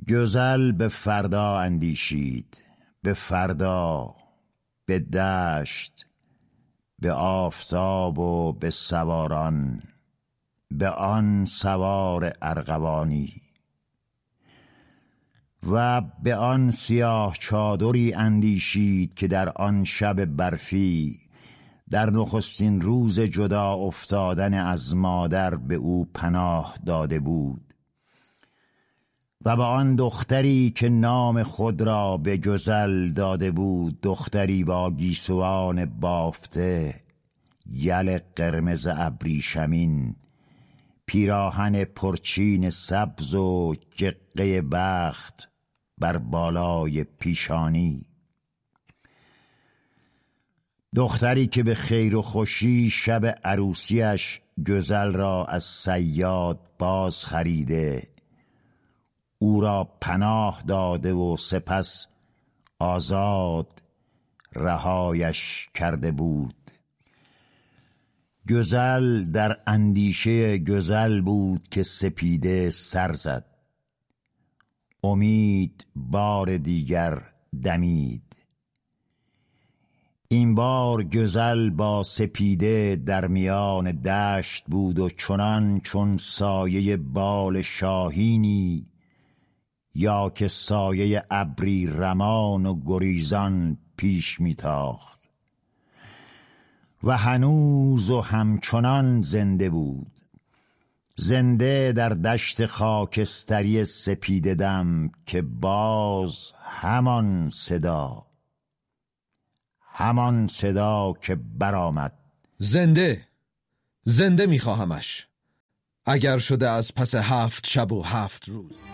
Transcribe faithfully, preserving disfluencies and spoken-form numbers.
گزل به فردا اندیشید، به فردا، به دشت، به آفتاب و به سواران، به آن سوار ارغوانی و به آن سیاه چادری اندیشید که در آن شب برفی در نخستین روز جدا افتادن از مادر به او پناه داده بود و به آن دختری که نام خود را به گزل داده بود، دختری با گیسوان بافته، یل قرمز ابریشمین، پیراهن پرچین سبز و جقه بخت بر بالای پیشانی، دختری که به خیر و خوشی شب عروسیش گزل را از صیاد باز خریده، او را پناه داده و سپس آزاد رهایش کرده بود. گزل در اندیشه گزل بود که سپیده سر زد. امید بار دیگر دمید. این بار گزل با سپیده در میان دشت بود و چنان چون سایه بال شاهینی یا که سایه ابری رمان و گریزان پیش میتاخت و هنوز و همچنان زنده بود، زنده در دشت خاکستری سپیده دم که باز همان صدا همان صدا که برآمد. زنده زنده میخواهمش، اگر شده از پس هفت شب و هفت روز.